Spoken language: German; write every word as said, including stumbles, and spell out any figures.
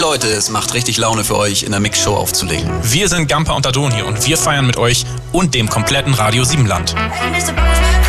Leute, es macht richtig Laune für euch, in der Mixshow aufzulegen. Wir sind Gamper und Adoni und wir feiern mit euch und dem kompletten Radio sieben Land. Hey, Mister Postman.